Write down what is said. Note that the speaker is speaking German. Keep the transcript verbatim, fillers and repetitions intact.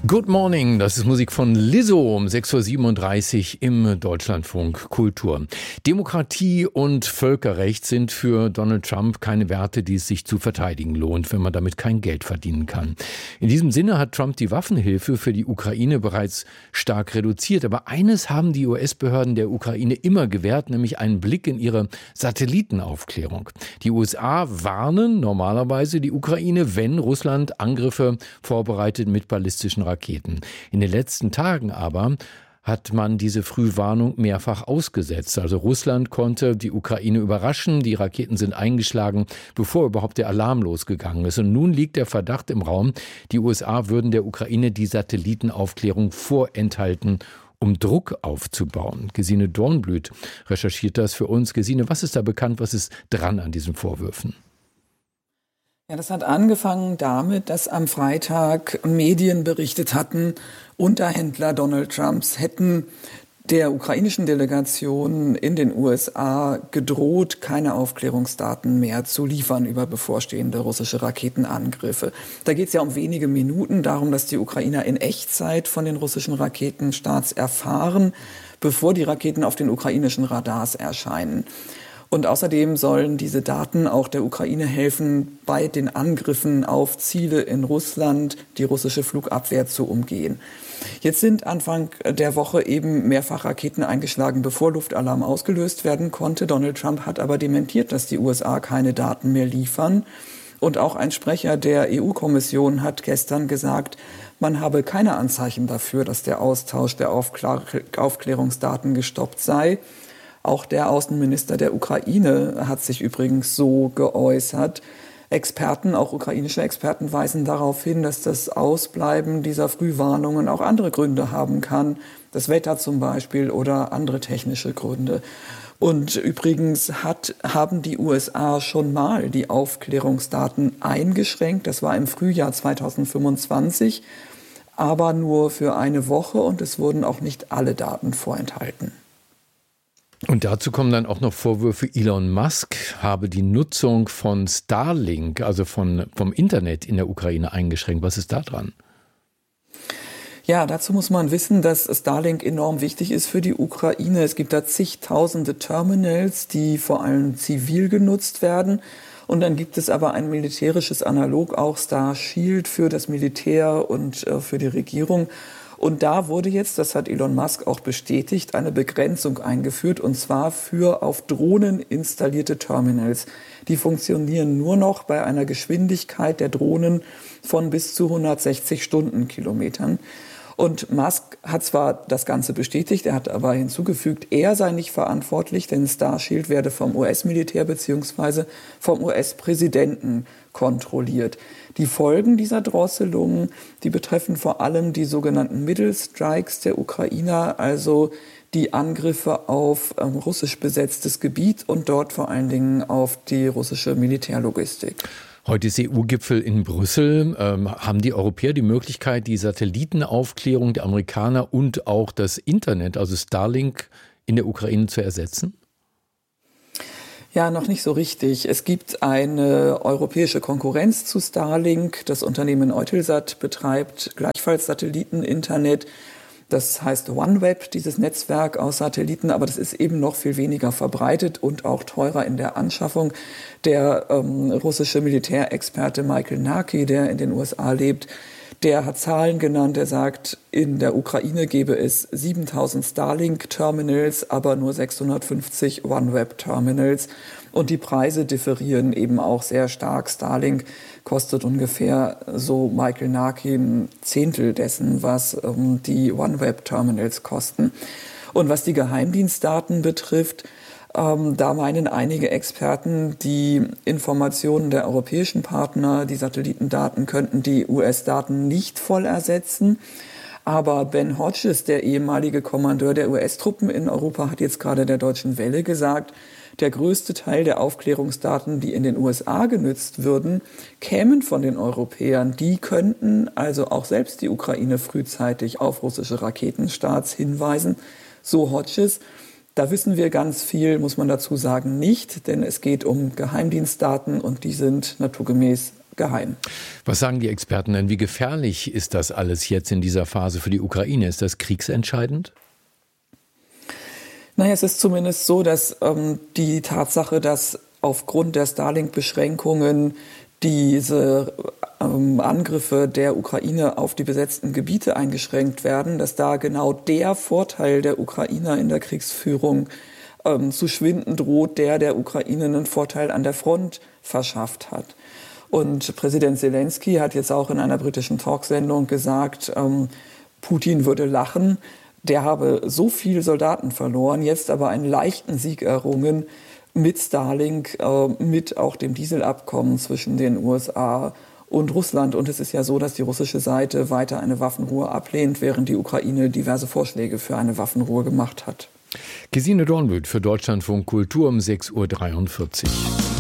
Good Morning, das ist Musik von Lizzo um sechs Uhr siebenunddreißig im Deutschlandfunk Kultur. Demokratie und Völkerrecht sind für Donald Trump keine Werte, die es sich zu verteidigen lohnt, wenn man damit kein Geld verdienen kann. In diesem Sinne hat Trump die Waffenhilfe für die Ukraine bereits stark reduziert. Aber eines haben die U S-Behörden der Ukraine immer gewährt, nämlich einen Blick in ihre Satellitenaufklärung. Die U S A warnen normalerweise die Ukraine, wenn Russland Angriffe vorbereitet mit ballistischen Raketen. Raketen. In den letzten Tagen aber hat man diese Frühwarnung mehrfach ausgesetzt. Also Russland konnte die Ukraine überraschen, die Raketen sind eingeschlagen, bevor überhaupt der Alarm losgegangen ist. Und nun liegt der Verdacht im Raum, die U S A würden der Ukraine die Satellitenaufklärung vorenthalten, um Druck aufzubauen. Gesine Dornblüt recherchiert das für uns. Gesine, was ist da bekannt, was ist dran an diesen Vorwürfen? Ja, das hat angefangen damit, dass am Freitag Medien berichtet hatten, Unterhändler Donald Trumps hätten der ukrainischen Delegation in den U S A gedroht, keine Aufklärungsdaten mehr zu liefern über bevorstehende russische Raketenangriffe. Da geht es ja um wenige Minuten darum, dass die Ukrainer in Echtzeit von den russischen Raketenstarts erfahren, bevor die Raketen auf den ukrainischen Radars erscheinen. Und außerdem sollen diese Daten auch der Ukraine helfen, bei den Angriffen auf Ziele in Russland die russische Flugabwehr zu umgehen. Jetzt sind Anfang der Woche eben mehrfach Raketen eingeschlagen, bevor Luftalarm ausgelöst werden konnte. Donald Trump hat aber dementiert, dass die U S A keine Daten mehr liefern. Und auch ein Sprecher der E U-Kommission hat gestern gesagt, man habe keine Anzeichen dafür, dass der Austausch der Aufklär- Aufklärungsdaten gestoppt sei. Auch der Außenminister der Ukraine hat sich übrigens so geäußert. Experten, auch ukrainische Experten, weisen darauf hin, dass das Ausbleiben dieser Frühwarnungen auch andere Gründe haben kann. Das Wetter zum Beispiel oder andere technische Gründe. Und übrigens hat, haben die U S A schon mal die Aufklärungsdaten eingeschränkt. Das war im Frühjahr zweitausendfünfundzwanzig, aber nur für eine Woche und es wurden auch nicht alle Daten vorenthalten. Und dazu kommen dann auch noch Vorwürfe, Elon Musk habe die Nutzung von Starlink, also von, vom Internet in der Ukraine eingeschränkt. Was ist da dran? Ja, dazu muss man wissen, dass Starlink enorm wichtig ist für die Ukraine. Es gibt da zigtausende Terminals, die vor allem zivil genutzt werden. Und dann gibt es aber ein militärisches Analog, auch Starshield für das Militär und äh, für die Regierung. Und da wurde jetzt, das hat Elon Musk auch bestätigt, eine Begrenzung eingeführt, und zwar für auf Drohnen installierte Terminals. Die funktionieren nur noch bei einer Geschwindigkeit der Drohnen von bis zu hundertsechzig Stundenkilometern. Und Musk hat zwar das Ganze bestätigt, er hat aber hinzugefügt, er sei nicht verantwortlich, denn Starshield werde vom U S-Militär bzw. vom U S-Präsidenten kontrolliert. Die Folgen dieser Drosselungen, die betreffen vor allem die sogenannten Middle Strikes der Ukrainer, also die Angriffe auf ähm, russisch besetztes Gebiet und dort vor allen Dingen auf die russische Militärlogistik. Heute ist E U-Gipfel in Brüssel. Ähm, haben die Europäer die Möglichkeit, die Satellitenaufklärung der Amerikaner und auch das Internet, also Starlink, in der Ukraine zu ersetzen? Ja, noch nicht so richtig. Es gibt eine europäische Konkurrenz zu Starlink. Das Unternehmen Eutelsat betreibt gleichfalls Satelliteninternet. Das heißt OneWeb, dieses Netzwerk aus Satelliten, aber das ist eben noch viel weniger verbreitet und auch teurer in der Anschaffung. Der ähm, russische Militärexperte Michael Naki, der in den U S A lebt, der hat Zahlen genannt. Er sagt, in der Ukraine gäbe es siebentausend Starlink-Terminals, aber nur sechshundertfünfzig OneWeb-Terminals. Und die Preise differieren eben auch sehr stark. Starlink kostet ungefähr, so Michael Naki, ein Zehntel dessen, was ähm, die OneWeb-Terminals kosten. Und was die Geheimdienstdaten betrifft, Ähm, da meinen einige Experten, die Informationen der europäischen Partner, die Satellitendaten könnten die U S-Daten nicht voll ersetzen. Aber Ben Hodges, der ehemalige Kommandeur der U S-Truppen in Europa, hat jetzt gerade der Deutschen Welle gesagt, der größte Teil der Aufklärungsdaten, die in den U S A genutzt würden, kämen von den Europäern. Die könnten also auch selbst die Ukraine frühzeitig auf russische Raketenstarts hinweisen. So Hodges. Da wissen wir ganz viel, muss man dazu sagen, nicht, denn es geht um Geheimdienstdaten und die sind naturgemäß geheim. Was sagen die Experten denn? Wie gefährlich ist das alles jetzt in dieser Phase für die Ukraine? Ist das kriegsentscheidend? Naja, es ist zumindest so, dass ähm, die Tatsache, dass aufgrund der Starlink-Beschränkungen diese ähm, Angriffe der Ukraine auf die besetzten Gebiete eingeschränkt werden, dass da genau der Vorteil der Ukrainer in der Kriegsführung ähm, zu schwinden droht, der der Ukraine einen Vorteil an der Front verschafft hat. Und Präsident Zelensky hat jetzt auch in einer britischen Talksendung gesagt, ähm, Putin würde lachen, der habe so viele Soldaten verloren, jetzt aber einen leichten Sieg errungen mit Starlink, äh, mit auch dem Dieselabkommen zwischen den U S A und Russland. Und es ist ja so, dass die russische Seite weiter eine Waffenruhe ablehnt, während die Ukraine diverse Vorschläge für eine Waffenruhe gemacht hat. Gesine Dornbühl für Deutschlandfunk Kultur um sechs Uhr dreiundvierzig.